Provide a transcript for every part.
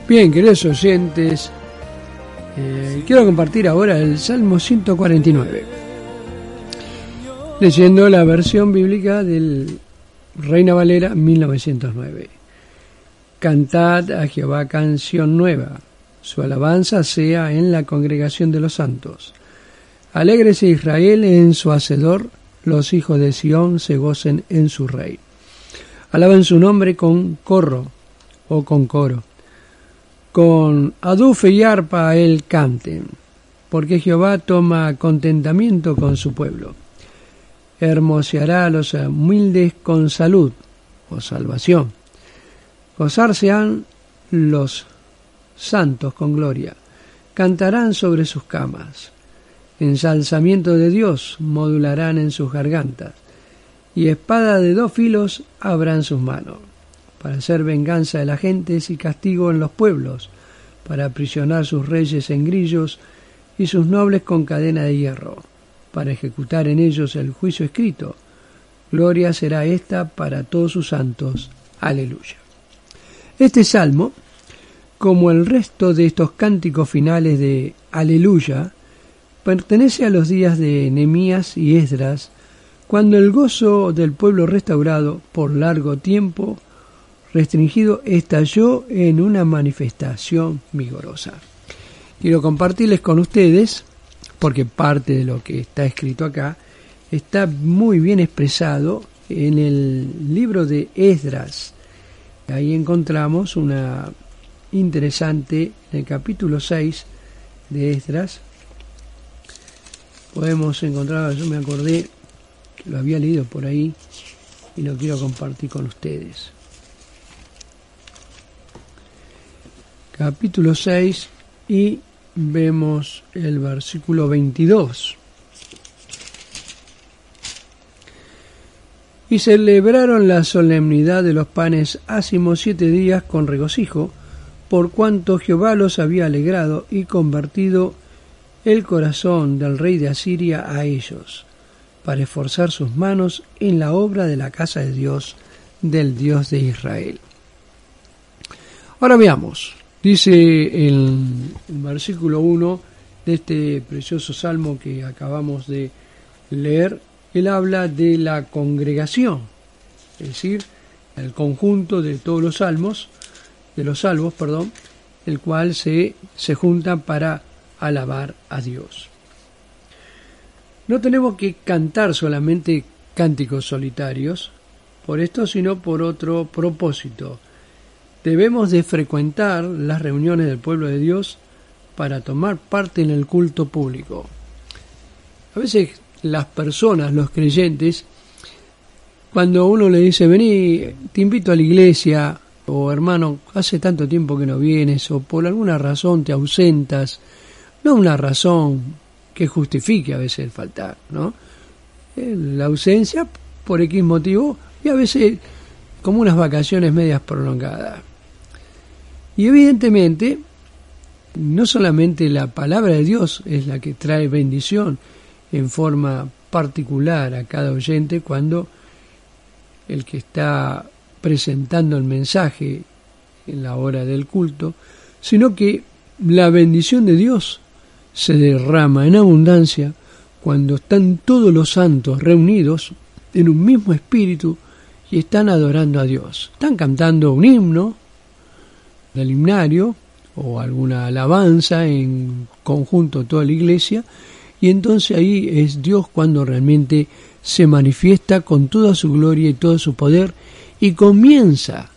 Bien, queridos oyentes, quiero compartir ahora el Salmo 149, leyendo la versión bíblica del Reina Valera 1909. Cantad a Jehová canción nueva, su alabanza sea en la congregación de los santos. Alégrese Israel en su hacedor, los hijos de Sión se gocen en su rey. Alaben su nombre con corro o con coro. Con adufe y arpa él canten, porque Jehová toma contentamiento con su pueblo. Hermoseará a los humildes con salud o salvación. Gozarse han los santos con gloria. Cantarán sobre sus camas. Ensalzamiento de Dios modularán en sus gargantas. Y espada de 2 filos habrán sus manos, para hacer venganza de las gentes y castigo en los pueblos, para aprisionar sus reyes en grillos y sus nobles con cadena de hierro, para ejecutar en ellos el juicio escrito. Gloria será esta para todos sus santos. Aleluya. Este salmo, como el resto de estos cánticos finales de Aleluya, pertenece a los días de Nehemías y Esdras, cuando el gozo del pueblo restaurado por largo tiempo restringido estalló en una manifestación vigorosa. Quiero compartirles con ustedes, porque parte de lo que está escrito acá está muy bien expresado en el libro de Esdras. Ahí encontramos una interesante, en el capítulo 6 de Esdras, podemos encontrar, yo me acordé, lo había leído por ahí y lo quiero compartir con ustedes. Capítulo 6 y vemos el versículo 22. Y celebraron la solemnidad de los panes ácimos 7 días con regocijo, por cuanto Jehová los había alegrado y convertido el corazón del rey de Asiria a ellos, para esforzar sus manos en la obra de la casa de Dios, del Dios de Israel. Ahora veamos, dice el versículo 1 de este precioso salmo que acabamos de leer, él habla de la congregación, es decir, el conjunto de todos los salmos, el cual se junta para alabar a Dios. No tenemos que cantar solamente cánticos solitarios por esto, sino por otro propósito. Debemos de frecuentar las reuniones del pueblo de Dios para tomar parte en el culto público. A veces las personas, los creyentes, cuando uno le dice, vení, te invito a la iglesia, o hermano, hace tanto tiempo que no vienes, o por alguna razón te ausentas, no una razón que justifique a veces el faltar, ¿no? La ausencia por X motivo y a veces como unas vacaciones medias prolongadas. Y evidentemente, no solamente la palabra de Dios es la que trae bendición en forma particular a cada oyente cuando el que está presentando el mensaje en la hora del culto, sino que la bendición de Dios se derrama en abundancia cuando están todos los santos reunidos en un mismo espíritu y están adorando a Dios. Están cantando un himno del himnario o alguna alabanza en conjunto toda la iglesia, y entonces ahí es Dios cuando realmente se manifiesta con toda su gloria y todo su poder, y comienza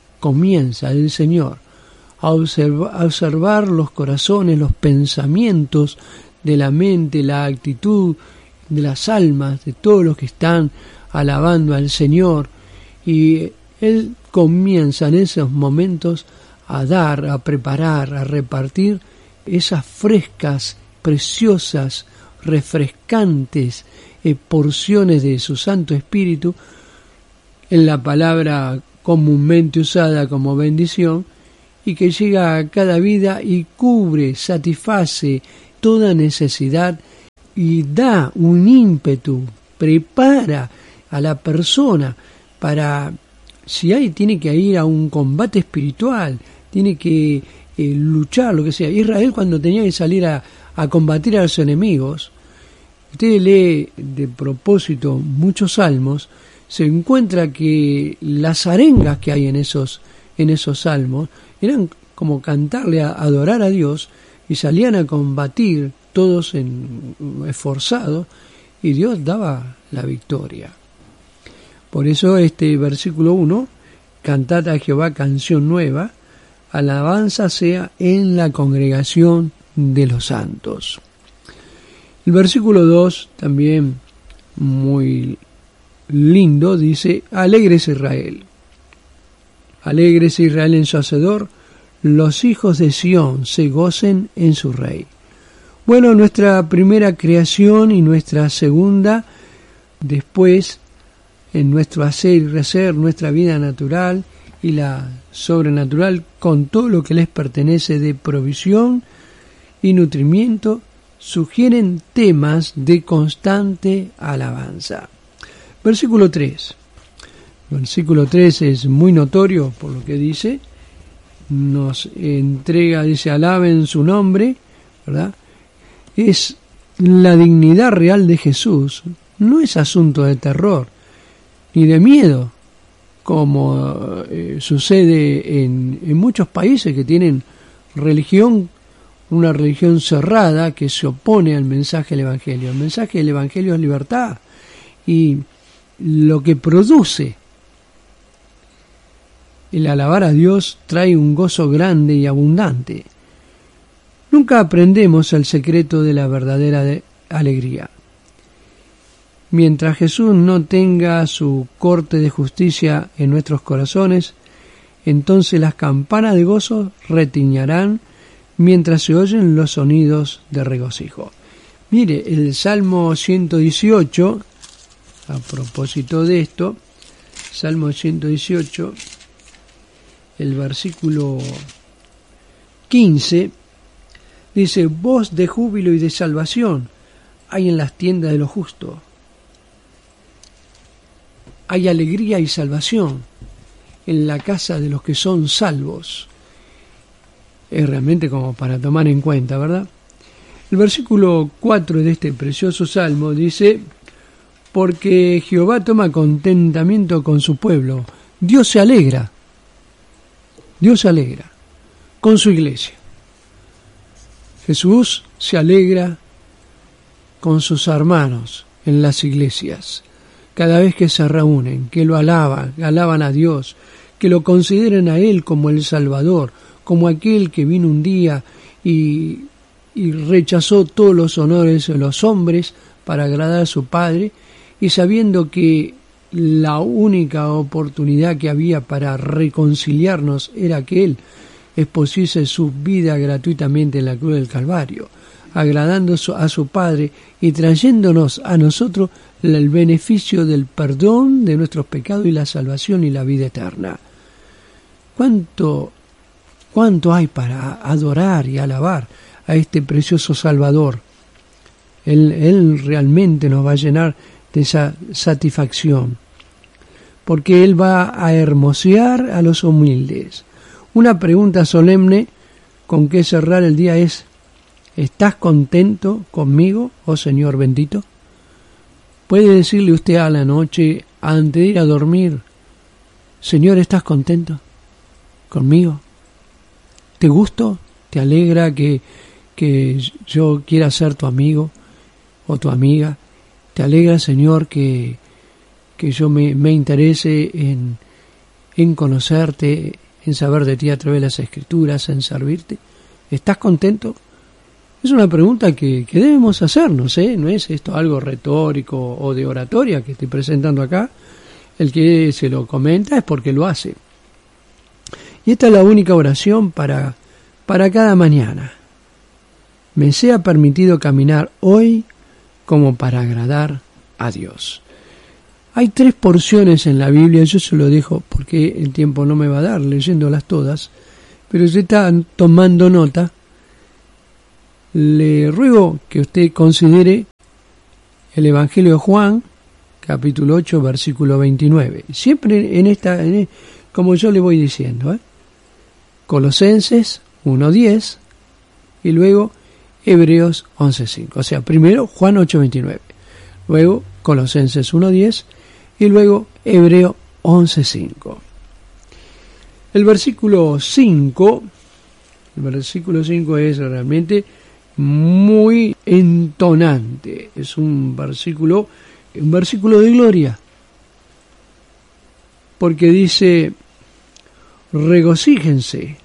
el Señor a observar los corazones, los pensamientos de la mente, la actitud de las almas de todos los que están alabando al Señor, y Él comienza en esos momentos a dar, a preparar, a repartir esas frescas, preciosas, refrescantes porciones de su Santo Espíritu, en la palabra comúnmente usada como bendición, y que llega a cada vida y cubre, satisface toda necesidad y da un ímpetu, prepara a la persona para, si tiene que ir a un combate espiritual, tiene que luchar, lo que sea. Israel, cuando tenía que salir a combatir a los enemigos, usted lee de propósito muchos salmos, se encuentra que las arengas que hay en esos salmos eran como cantarle, adorar a Dios, y salían a combatir todos esforzados, y Dios daba la victoria. Por eso este versículo 1, cantad a Jehová canción nueva, alabanza sea en la congregación de los santos. El versículo 2, también muy lindo, dice, alégrese Israel. Alégrese Israel en su Hacedor, los hijos de Sión se gocen en su Rey. Bueno, nuestra primera creación y nuestra segunda, después, en nuestro hacer y rehacer, nuestra vida natural y la sobrenatural, con todo lo que les pertenece de provisión y nutrimiento, sugieren temas de constante alabanza. Versículo 3. Versículo 3 es muy notorio por lo que dice. Nos entrega, dice, alaben su nombre, ¿verdad? Es la dignidad real de Jesús. No es asunto de terror ni de miedo, como sucede en muchos países que tienen religión, una religión cerrada que se opone al mensaje del Evangelio. El mensaje del Evangelio es libertad, y lo que produce el alabar a Dios trae un gozo grande y abundante. Nunca aprendemos el secreto de la verdadera alegría. Mientras Jesús no tenga su corte de justicia en nuestros corazones, entonces las campanas de gozo retiñarán mientras se oyen los sonidos de regocijo. Mire, el Salmo 118, a propósito de esto, Salmo 118, el versículo 15, dice, voz de júbilo y de salvación hay en las tiendas de los justos. Hay alegría y salvación en la casa de los que son salvos. Es realmente como para tomar en cuenta, ¿verdad? El versículo 4 de este precioso salmo dice, porque Jehová toma contentamiento con su pueblo. Dios se alegra con su iglesia. Jesús se alegra con sus hermanos en las iglesias. Cada vez que se reúnen, que lo alaban a Dios, que lo consideren a Él como el Salvador, como aquel que vino un día y rechazó todos los honores de los hombres para agradar a su Padre, y sabiendo que la única oportunidad que había para reconciliarnos era que Él expusiese su vida gratuitamente en la cruz del Calvario, agradando a su Padre y trayéndonos a nosotros el beneficio del perdón de nuestros pecados y la salvación y la vida eterna. ¿Cuánto hay para adorar y alabar a este precioso Salvador? Él realmente nos va a llenar de esa satisfacción, porque Él va a hermosear a los humildes. Una pregunta solemne con que cerrar el día es, ¿estás contento conmigo, oh Señor bendito? ¿Puede decirle usted a la noche, antes de ir a dormir, Señor, ¿estás contento conmigo? ¿Te gusto? ¿Te alegra que yo quiera ser tu amigo o tu amiga? ¿Te alegra, Señor, que yo me interese en conocerte, en saber de ti a través de las Escrituras, en servirte? ¿Estás contento? Es una pregunta que debemos hacernos, ¿eh? No es esto algo retórico o de oratoria que estoy presentando acá. El que se lo comenta es porque lo hace. Y esta es la única oración para cada mañana. Me sea permitido caminar hoy como para agradar a Dios. Hay 3 porciones en la Biblia, yo se lo dejo porque el tiempo no me va a dar leyéndolas todas, pero si están tomando nota, le ruego que usted considere el Evangelio de Juan, capítulo 8, versículo 29. Siempre como yo le voy diciendo, Colosenses 1:10 y luego Hebreos 11:5. O sea, primero Juan 8:29, luego Colosenses 1:10 y luego Hebreos 11:5. El versículo 5 es realmente muy entonante. Es un versículo de gloria. Porque dice: regocíjense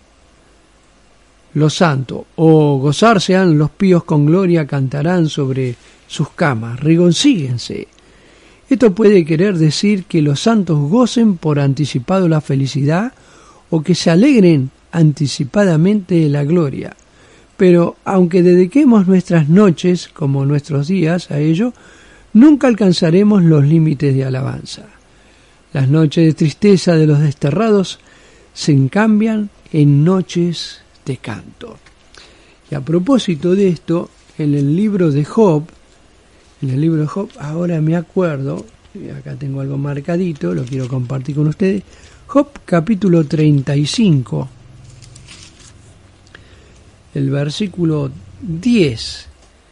los santos, o gozarse han los píos con gloria, cantarán sobre sus camas. Regocíjense. Esto puede querer decir que los santos gocen por anticipado la felicidad o que se alegren anticipadamente de la gloria. Pero aunque dediquemos nuestras noches como nuestros días a ello, nunca alcanzaremos los límites de alabanza. Las noches de tristeza de los desterrados se cambian en noches de canto. Y a propósito de esto, en el libro de Job, ahora me acuerdo, acá tengo algo marcadito, lo quiero compartir con ustedes. Job capítulo 35, el versículo 10,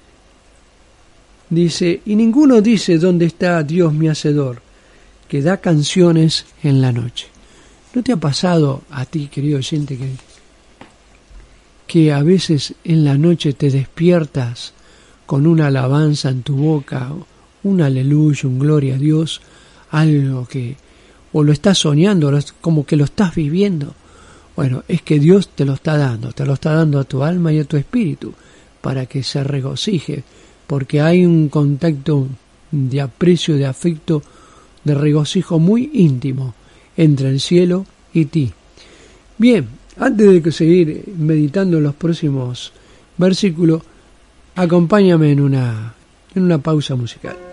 dice: y ninguno dice dónde está Dios mi hacedor, que da canciones en la noche. ¿No te ha pasado a ti, querido oyente, que a veces en la noche te despiertas con una alabanza en tu boca, un aleluya, un gloria a Dios, algo que o lo estás soñando, como que lo estás viviendo? Bueno, es que Dios te lo está dando a tu alma y a tu espíritu, para que se regocije, porque hay un contacto de aprecio, de afecto, de regocijo muy íntimo entre el cielo y ti. Bien, antes de seguir meditando en los próximos versículos, acompáñame en una pausa musical.